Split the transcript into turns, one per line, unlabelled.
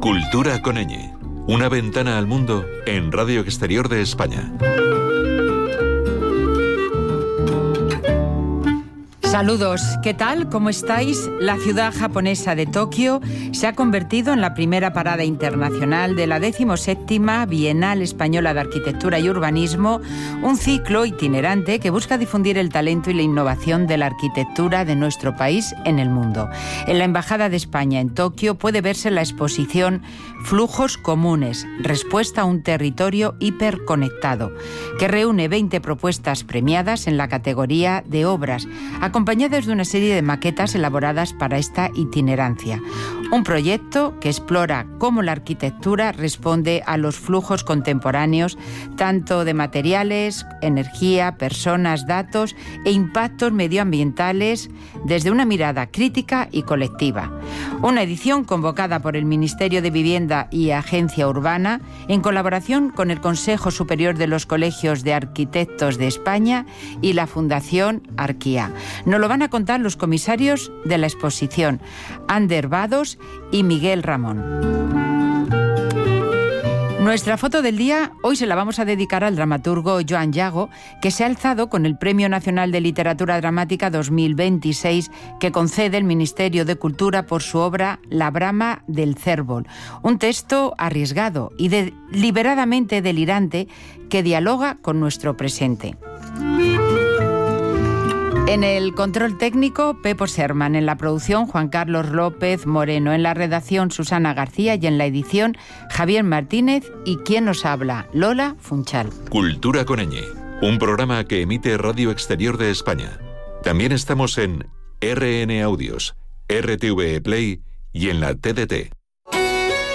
Cultura con ñ. Una ventana al mundo en Radio Exterior de España.
Saludos, ¿qué tal? ¿Cómo estáis? La ciudad japonesa de Tokio se ha convertido en la primera parada internacional de la 17ª Bienal Española de Arquitectura y Urbanismo, un ciclo itinerante que busca difundir el talento y la innovación de la arquitectura de nuestro país en el mundo. En la Embajada de España en Tokio puede verse la exposición Flujos Comunes, respuesta a un territorio hiperconectado, que reúne 20 propuestas premiadas en la categoría de obras, acompañadas de una serie de maquetas elaboradas para esta itinerancia. Un proyecto que explora cómo la arquitectura responde a los flujos contemporáneos, tanto de materiales, energía, personas, datos e impactos medioambientales desde una mirada crítica y colectiva. Una edición convocada por el Ministerio de Vivienda y Agencia Urbana en colaboración con el Consejo Superior de los Colegios de Arquitectos de España y la Fundación Arquia. Nos lo van a contar los comisarios de la exposición, Ander Vados y Miguel Ramón. Nuestra foto del día hoy se la vamos a dedicar al dramaturgo Joan Yago, que se ha alzado con el Premio Nacional de Literatura Dramática 2026 que concede el Ministerio de Cultura por su obra La brama del cérvol, un texto arriesgado y deliberadamente delirante que dialoga con nuestro presente. En el control técnico, Pepo Serman. En la producción, Juan Carlos López Moreno. En la redacción, Susana García. Y en la edición, Javier Martínez. Y quien nos habla, Lola Funchal.
Cultura con ñ. Un programa que emite Radio Exterior de España. También estamos en RN Audios, RTV Play y en la TDT.